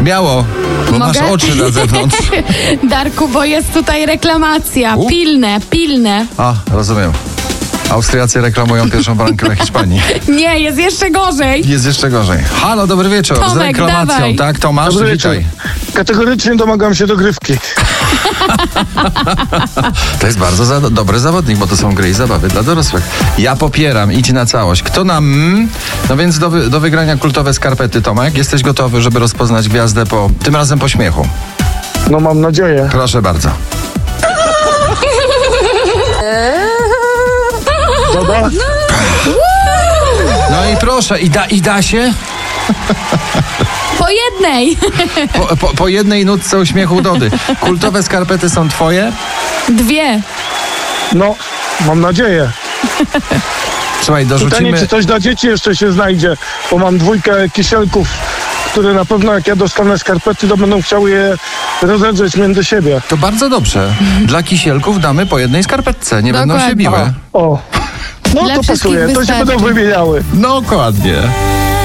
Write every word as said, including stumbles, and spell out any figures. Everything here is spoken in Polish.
Śmiało, bo Mogę? masz oczy na zewnątrz. Darku, bo jest tutaj reklamacja. U? Pilne, pilne. A, rozumiem. Austriacy reklamują pierwszą bramkę na Hiszpanii. Nie, jest jeszcze gorzej. Jest jeszcze gorzej. Halo, dobry wieczór. Z Tomek, reklamacją, dawaj. tak? Tomasz, Dobry witaj. wieczór. Kategorycznie domagam się dogrywki. To jest bardzo za dobry zawodnik, bo to są gry i zabawy dla dorosłych. Ja popieram, idź na całość. Kto nam... No więc do, wy, do wygrania kultowe skarpety, Tomek. Jesteś gotowy, żeby rozpoznać gwiazdę po... tym razem po śmiechu. No mam nadzieję. Proszę bardzo. Dobra? No i proszę, i da, i da się? Po jednej. Po, po, po jednej nutce uśmiechu Dody. Kultowe skarpety są twoje? Dwie. No, mam nadzieję. Słuchaj, Pytanie, dorzucimy... czy coś dla dzieci jeszcze się znajdzie, bo mam dwójkę kisielków, które na pewno jak ja dostanę skarpety, to będą chciały je rozedrzeć między siebie. To bardzo dobrze. Dla kisielków damy po jednej skarpetce. Nie będą się Dokładnie. biły. O, no Dla to wszystkich pasuje, to się wystarczy. będą wymieniały. Dokładnie.